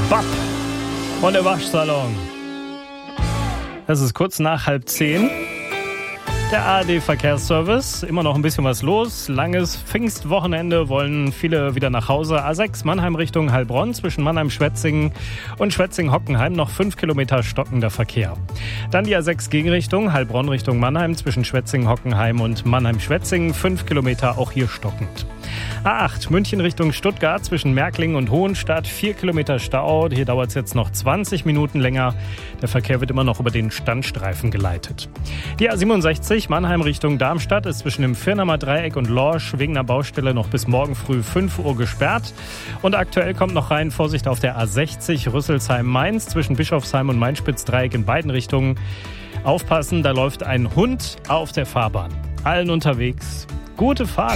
Bab und der Waschsalon. Es ist kurz nach 9:30. Der ARD-Verkehrsservice, immer noch ein bisschen was los. Langes Pfingstwochenende, wollen viele wieder nach Hause. A6 Mannheim Richtung Heilbronn, zwischen Mannheim-Schwetzingen und Schwetzingen-Hockenheim noch 5 Kilometer stockender Verkehr. Dann die A6 Gegenrichtung, Heilbronn Richtung Mannheim, zwischen Schwetzingen-Hockenheim und Mannheim-Schwetzingen, 5 Kilometer auch hier stockend. A8 München Richtung Stuttgart, zwischen Märklingen und Hohenstadt, 4 Kilometer Stau. Hier dauert es jetzt noch 20 Minuten länger. Der Verkehr wird immer noch über den Standstreifen geleitet. Die A67 Mannheim Richtung Darmstadt ist zwischen dem Firnamer Dreieck und Lorsch wegen einer Baustelle noch bis morgen früh 5 Uhr gesperrt. Und aktuell kommt noch rein Vorsicht auf der A60 Rüsselsheim-Mainz zwischen Bischofsheim und Main-Spitz-Dreieck in beiden Richtungen. Aufpassen, da läuft ein Hund auf der Fahrbahn. Allen unterwegs, gute Fahrt.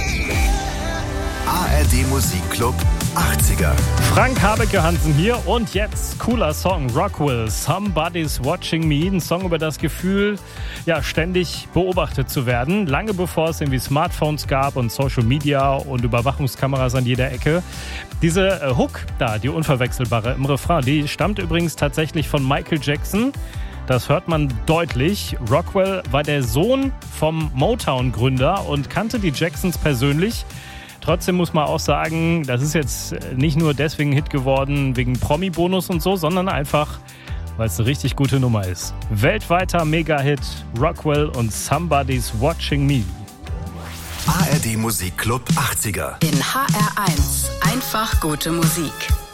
ARD Musikclub 80er. Frank Habecke Hansen hier und jetzt cooler Song, Rockwell, Somebody's Watching Me. Ein Song über das Gefühl, ja, ständig beobachtet zu werden. Lange bevor es irgendwie Smartphones gab und Social Media und Überwachungskameras an jeder Ecke. Diese Hook da, die unverwechselbare im Refrain, die stammt übrigens tatsächlich von Michael Jackson. Das hört man deutlich. Rockwell war der Sohn vom Motown-Gründer und kannte die Jacksons persönlich. Trotzdem muss man auch sagen, das ist jetzt nicht nur deswegen Hit geworden, wegen Promi-Bonus und so, sondern einfach, weil es eine richtig gute Nummer ist. Weltweiter Mega-Hit, Rockwell und Somebody's Watching Me. ARD Musikclub 80er. In HR1 einfach gute Musik.